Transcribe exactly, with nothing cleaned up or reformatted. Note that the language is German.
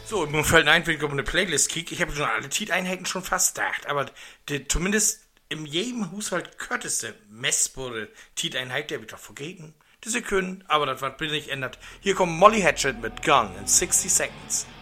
So, mir fällt ein, wenn ich auf eine Playlist kicke, ich habe schon alle Tiet-Einheiten schon fast gedacht, aber die, zumindest in jedem Haushalt kürzeste Messbude Tiet-Einheit, der wird doch vergeben. Diese können, aber das wird bitte nicht ändert. Hier kommt Molly Hatchet mit Gun in sixty Seconds.